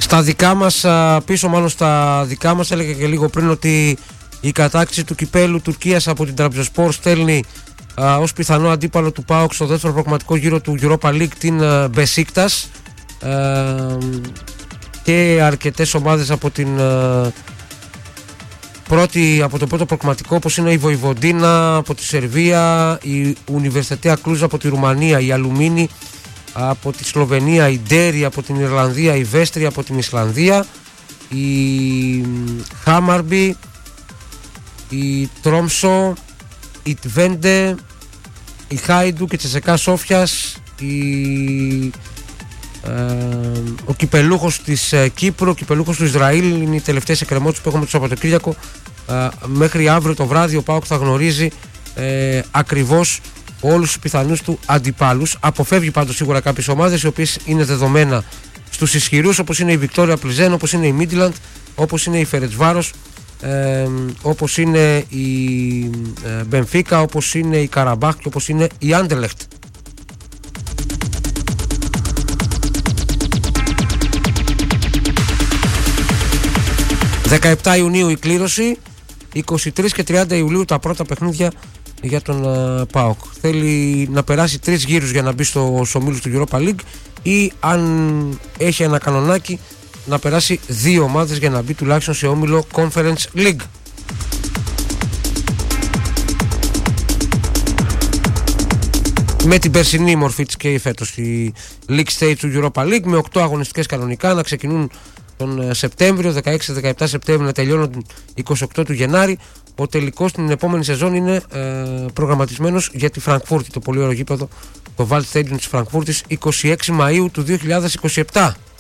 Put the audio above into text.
Στα δικά μας, πίσω μάλλον στα δικά μας, έλεγα και λίγο πριν ότι η κατάκτηση του κυπέλου Τουρκίας από την Τραμπζονσπορ στέλνει ως πιθανό αντίπαλο του ΠΑΟΚ στο δεύτερο προγραμματικό γύρο του Europa League την Μπεσίκτας, και αρκετές ομάδες από από το πρώτο προγραμματικό, όπως είναι η Βοηβοντίνα από τη Σερβία, η Ουνιβερσιτέτια Κλούζ από τη Ρουμανία, η Αλουμίνη από τη Σλοβενία, η Ντέρι από την Ιρλανδία, η Βέστρη από την Ισλανδία, η Χάμαρμπι, η Τρόμσο, η Τβέντε, η Χάιντου και η Τσεσεκά Σόφιας, ο κυπελούχος της Κύπρου, ο κυπελούχος του Ισραήλ είναι οι τελευταίες εκκρεμότητες που έχουμε το Σαββατοκύριακο. Μέχρι αύριο το βράδυ ο ΠΑΟΚ θα γνωρίζει ακριβώς όλους τους πιθανούς του αντιπάλους. Αποφεύγει πάντως σίγουρα κάποιες ομάδες οι οποίες είναι δεδομένα στους ισχυρούς, όπως είναι η Βικτόρια Πλιζέν, όπως είναι η Μίτλαντ, όπως είναι η Φερετσβάρος, όπως είναι η Μπενφίκα, όπως είναι η Καραμπάχ και όπως είναι η Άντερλεχτ. 17 Ιουνίου η κλήρωση, 23 και 30 Ιουλίου τα πρώτα παιχνίδια για τον ΠΑΟΚ. Θέλει να περάσει 3 γύρους για να μπει στους ομίλους του Europa League, ή αν έχει ένα κανονάκι να περάσει 2 ομάδες για να μπει τουλάχιστον σε όμιλο Conference League. Με την περσινή μορφή της και φέτος η League Stage του Europa League, με 8 αγωνιστικές κανονικά να ξεκινούν τον Σεπτέμβριο, 16-17 Σεπτέμβριο, να τελειώνουν 28 του Γενάρη. Ο τελικός την επόμενη σεζόν είναι προγραμματισμένος για τη Φραγκφούρτη, το πολύ ωραίο γήπεδο, το Waldstadion της Φραγκφούρτης, 26 Μαΐου του 2027.